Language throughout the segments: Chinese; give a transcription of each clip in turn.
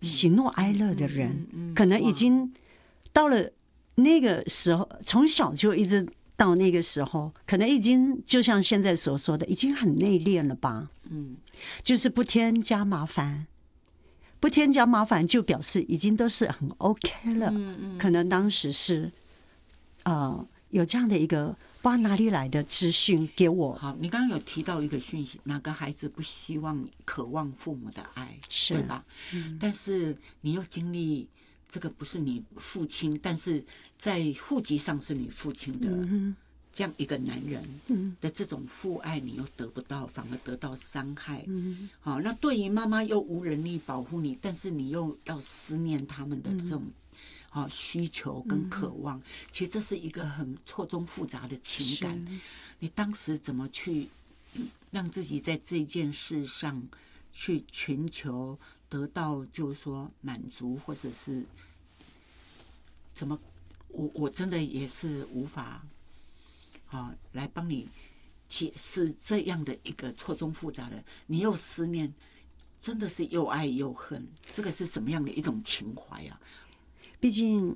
喜怒哀乐的人，可能已经到了那个时候，从小就一直到那个时候，可能已经就像现在所说的，已经很内敛了吧？就是不添加麻烦，不添加麻烦就表示已经都是很 OK 了。可能当时是有这样的一个不知道哪里来的资讯给我。 好，你刚刚有提到一个讯息，哪个孩子不希望渴望父母的爱，对吧？但是你又经历这个不是你父亲，但是在户籍上是你父亲的这样一个男人的这种父爱，你又得不到，反而得到伤害。好，那对于妈妈又无人力保护你，但是你又要思念他们的这种需求跟渴望，其实这是一个很错综复杂的情感。你当时怎么去让自己在这件事上去寻求得到，就是说满足，或者是怎么？我真的也是无法来帮你解释这样的一个错综复杂的，你又思念，真的是又爱又恨，这个是什么样的一种情怀啊？ 毕竟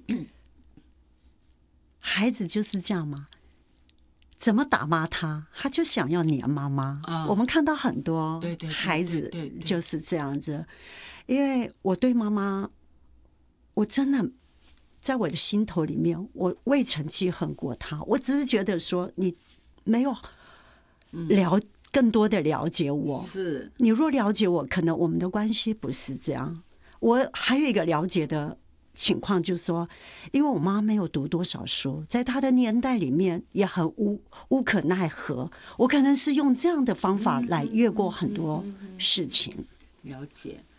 孩子就是这样嘛，怎么打骂他，他就想要黏妈妈。我们看到很多孩子就是这样子。因为我对妈妈，我真的在我的心头里面，我未曾记恨过她。我只是觉得说，你没有更多的了解我。 是你若了解我，可能我们的关系不是这样。我还有一个了解的情况，就是说，因为我妈没有读多少书，在她的年代里面也很无可奈何。我可能是用这样的方法来越过很多事情。 了解。